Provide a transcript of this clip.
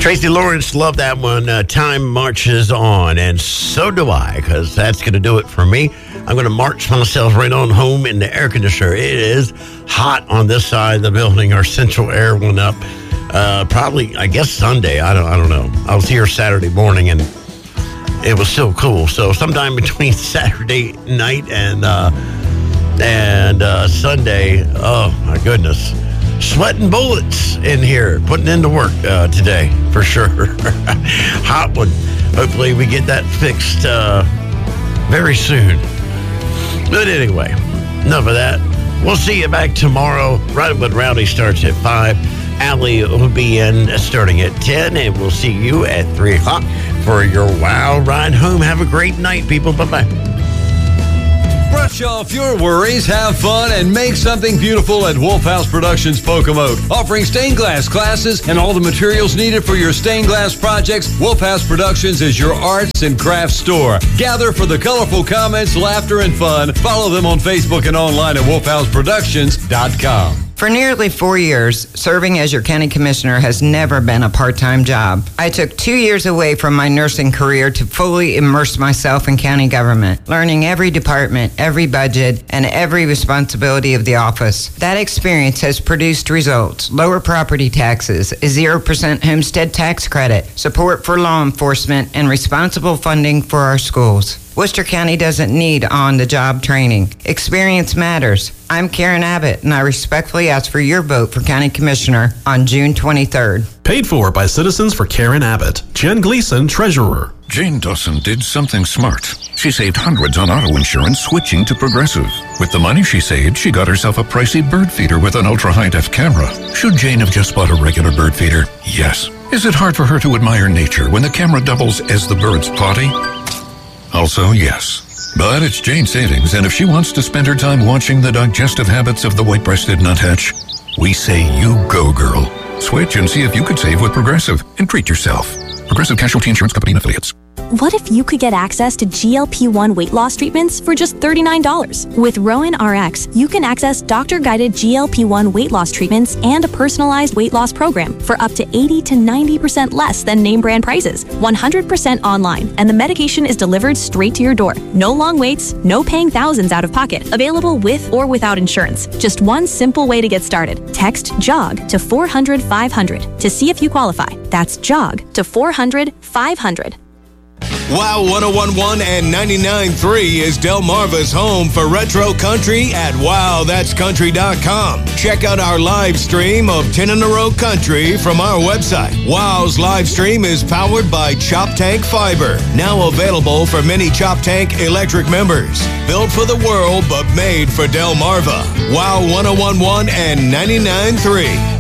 Tracy Lawrence, love that one. Time marches on, and so do I, because that's going to do it for me. I'm going to march myself right on home in the air conditioner. It is hot on this side of the building. Our central air went up probably, I guess, Sunday. I don't know. I was here Saturday morning, and it was still cool. So sometime between Saturday night and Sunday, oh, my goodness. Sweating bullets in here, putting into work today, for sure. Hot one. Hopefully we get that fixed very soon. But anyway, enough of that. We'll see you back tomorrow, right when Rowdy starts at 5. Allie will be in starting at 10, and we'll see you at 3 o'clock for your wild ride home. Have a great night, people. Bye-bye. Brush off your worries, have fun, and make something beautiful at Wolf House Productions Pocomoke. Offering stained glass classes and all the materials needed for your stained glass projects, Wolf House Productions is your arts and crafts store. Gather for the colorful comments, laughter, and fun. Follow them on Facebook and online at wolfhouseproductions.com. For nearly 4 years, serving as your county commissioner has never been a part-time job. I took 2 years away from my nursing career to fully immerse myself in county government, learning every department, every budget, and every responsibility of the office. That experience has produced results: lower property taxes, a 0% homestead tax credit, support for law enforcement, and responsible funding for our schools. Worcester County doesn't need on-the-job training. Experience matters. I'm Karen Abbott, and I respectfully ask for your vote for County Commissioner on June 23rd. Paid for by Citizens for Karen Abbott. Jen Gleason, Treasurer. Jane Dawson did something smart. She saved hundreds on auto insurance switching to Progressive. With the money she saved, she got herself a pricey bird feeder with an ultra-high-def camera. Should Jane have just bought a regular bird feeder? Yes. Is it hard for her to admire nature when the camera doubles as the bird's potty? Also, yes. But it's Jane's savings, and if she wants to spend her time watching the digestive habits of the white-breasted nuthatch, we say you go, girl. Switch and see if you could save with Progressive and treat yourself. Progressive Casualty Insurance Company and Affiliates. What if you could get access to GLP-1 weight loss treatments for just $39? With Rowan RX, you can access doctor-guided GLP-1 weight loss treatments and a personalized weight loss program for up to 80 to 90% less than name brand prices. 100% online, and the medication is delivered straight to your door. No long waits, no paying thousands out of pocket. Available with or without insurance. Just one simple way to get started. Text JOG to 400-500 to see if you qualify. That's JOG to 400-500. Wow 101.1 and 99.3 is Delmarva's home for retro country at wowthat'scountry.com. Check out our live stream of 10 in a row country from our website. Wow's live stream is powered by Chop Tank Fiber, now available for many Chop Tank electric members. Built for the world, but made for Delmarva. Wow 101.1 and 99.3.